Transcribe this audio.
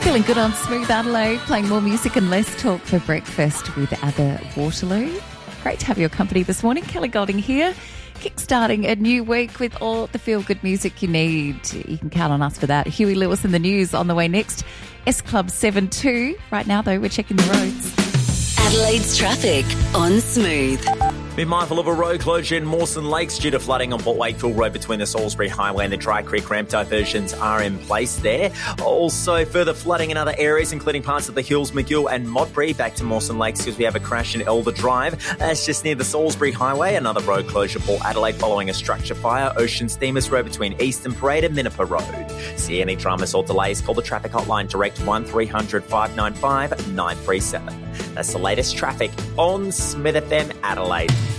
Feeling good on Smooth Adelaide, playing more music and less talk for breakfast with Abba Waterloo. Great to have your company this morning. Kelly Golding here, kickstarting a new week with all the feel-good music you need. You can count on us for that. Huey Lewis in the news on the way next. S Club 7-2. Right now, though, we're checking the roads. Adelaide's traffic on Smooth. Be mindful of a road closure in Mawson Lakes due to flooding on Port Wakefield Road between the Salisbury Highway and the Dry Creek ramp. Diversions are in place there. Also, further flooding in other areas, including parts of the Hills, Magill and Modbury. Back to Mawson Lakes because we have a crash in Elder Drive. That's just near the Salisbury Highway. Another road closure for Adelaide following a structure fire. Ocean Steamers Road between Eastern Parade and Minnipa Road. See any dramas or delays, call the traffic hotline direct 1300 595 937. That's the latest traffic on Smith FM Adelaide.